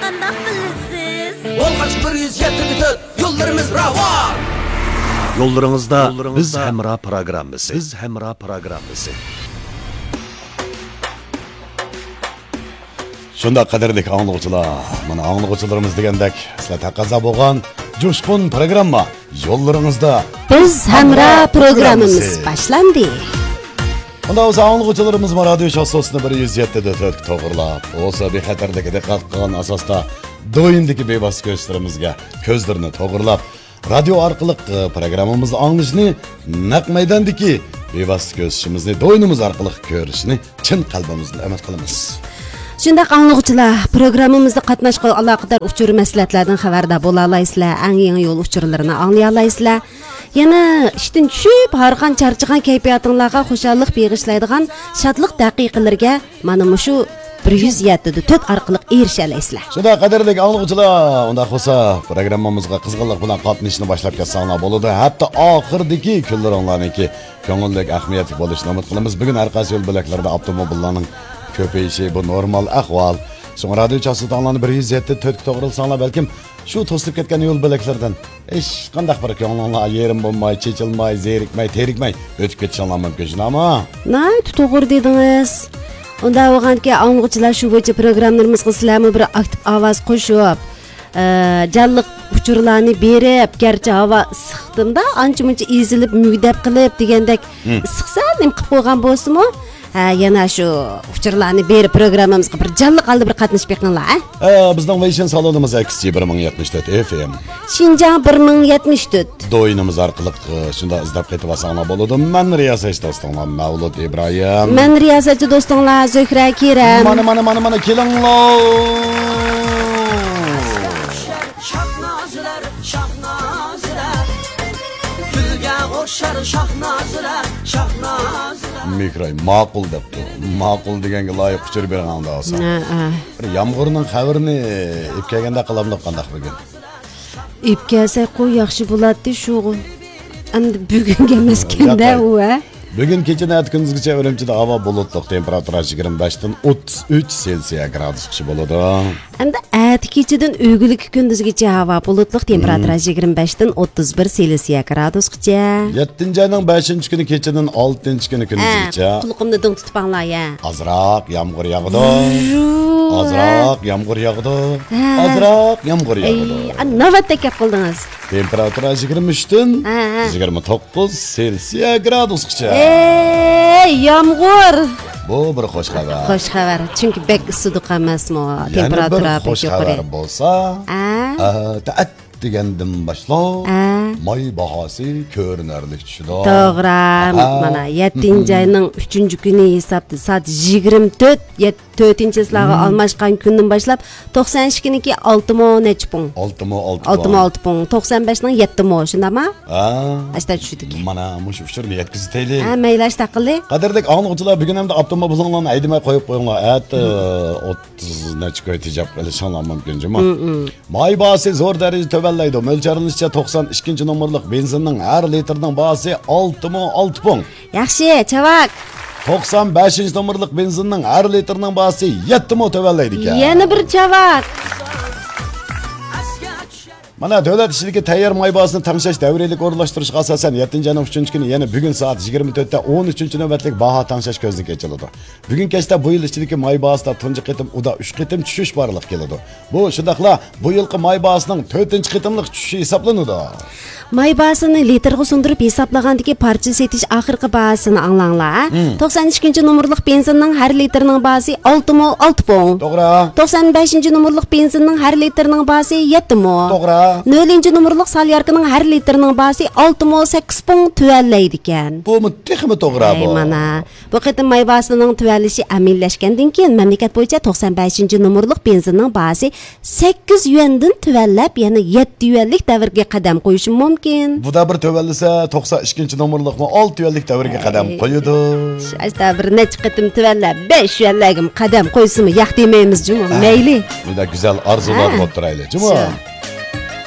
qandaq bilsiz? Olğaç 107 yollarımız ravan. Yollarınızda biz Hemra programmasi. Şunda qadrlik anlıqçılar, mana anlıqçılarımız degandek, sizlar taqazo bo'lgan jo'shqin programma Yollarınızda biz Hemra programmamiz boshlandi. Unda o'z anlıqçılarımız radyo chassosini 107.4 to'g'irlab, o'sa bexatarlikka diqqat qilgan asosda doyindagi bevosita ko'zlarimizga ko'zlarini to'g'irlab, radio orqali programmamizni anglashni, naq maydondagi bevosita ko'zishimizni doyinimiz orqali ko'rishni chin qalbimizdan umid qilamiz. Shundaq anlıqçılar, programmamizda qatnashgan aloqador uchur maslahatlardan xabardor bo'la olasizlar, eng yangi yo'l uchurlarini anglay olasizlar. Yana ishdan tushib, harqan charchagan kayfiyatingizga xushallik beg'ishlaydigan shodlik daqiqalarga mana shu 107.4 orqali erisha olasizlar. Shunda qadrli anlıqçılar, unda bo'lsa programmamizga qizg'inlik bilan qatnashishni boshlab ketsanglar bo'ladi. Hatto oxirdagi kunlaringlarniki ko'ngillik ahamiyatli bo'lishini umid qilamiz. Bugun har qaysi yo'l bo'laklarida avtomobillarning köpeği bu normal ahval. Sonra radyo çasıdanlarını 107.4 to'g'rilsanglar balkim shu to'silib ketgan yo'l bo'laklardan hech qanday bir ko'ngilinglar yerim bo'lmay, chechilmay, zerikmay, terikmay o'tib ketishinglar mumkin ama. Nayt to'g'ri dedingiz. Unda o'g'anki anlıqçılar shu bo'yicha programmalarimiz sizlarga bir aktiv ovoz qo'shib, jonliq uchurlarni berib, garchi havo issiqdimda ancha-muncha ezilib, mugdab qilib degandek issiqsa nim qilib qo'ygan bo'lsa-mu? Yana şu uchurlarni berib programmamizga bir jonliq holda bir qatnashib beqinglar, Bizning Vision salonimiz XC 1074 FM. Şinjan 1074. Doyinimiz orqali shunda izlab ketib olsanglar bo'ladi. Men riyosatchi do'stinglar Mavlud Ibrohim. Men riyosatchi do'stinglar Zuhra Kiram. Mana kelinglar. Mikroy ma'qul debdi. Ma'qul deganga loyiq uchur berganda olsa. Bir yomg'irning xabarini epkaganda qilamdiq qandaq bugun. Epkasa qo'y yaxshi bo'ladi shu. Endi bugunga emaskanda u, Bugün kechadan kunduzgacha Urumchida havo bulutli, temperatura 25 dan 33 Selsiya gradusgacha bo'ladi. Endi kechadan o'g'illik kunduzgacha havo bulutli, temperatura 25 dan 31 Selsiya gradusgacha. 7-oyning 5-kuni kechadan 6-kuni kunduzgacha. Quliqimni ding tutib anglar ya. Azroq yomg'ir yog'di. Azroq yomg'ir yog'di. Navbatda gap qildingiz. Temperatura 23 dan 29 Selsiya gradusgacha. Yomg'ir. Bu bir xo'sh xabar. Xo'sh xabar. Chunki bek issiq emasmi, temperatura xo'sh xabar bo'lsa, taat degandan boshlab may bahosi ko'rinarli tushdi. To'g'ri. Mana 7-oyning 3-kuni hisobda soat 24:4-sizlarga almashgan kundan boshlab 92-niki 6 necha pun? 6 pun. 95ning 7 mo, shundami? Asta tushdik. Mana mush uchurni yetkazaylik. Maylash taqilli. Qadrdek anlıqçılar bugün ham avtomobillarni aydimay qo'yib qo'yinglar. 30 necha koy tejab qilishinglar mumkinmi? May bahosi zo'r darajada to'vallaydi. Mo'ljallanishcha 92 nomerlik benzinning har litrining bahosi 6 pun. Yaxshi, chavak. 95 nomerlik benzinning har litrining bahosi 7 mo to'vallaydi ekan. Yana bir chavak. Mana davlat ishchiligi tayyor may bahosini tangshash davriylik o'rinlashtirishga asosan 7-oyning 3-kuni, ya'ni bugun soat 24da 13-navbatlik baho tangshash ko'zdan kechirildi. Bugun kechda bu yil ishchiligi may bahosida tunji qitim uda 3 qitim tushish borliq keladi. Bu shundaqla bu yilgi may bahosining 4-qitimlik tushishi hisoblanadi. May bahosini litrga sundirib hisoblagandagi parcha setish oxirgi bahosini anglanglar. 92-nomerlik benzinning har litrining bahosi 6 pun. To'g'ri. 95-nomerlik benzinning har litrining bahosi 7 mo. To'g'ri. 0-nomerlik salyarkaning har litrining bahosi 6 pun tuvallaydi ekan. Bu muttahimi to'g'ri bu. Mana bu qitim may bahosining tuvalishi amillashgandan keyin mamlakat bo'yicha 95-nomerlik benzinning bahosi 8 yuandan tuvallab, yana 7 yuanlik davrga qadam qo'yishi mumkin. Bu da bir tuvallasa 92-nomerlikmi 6 yuanlik davrga qadam qo'yadi. Asta bir necha qitim tuvallab 5 yuanligim qadam qo'ysimi, yo'q demaymiz, juma. Mayli. Bu da güzel arzular bo'lib turayli, juma.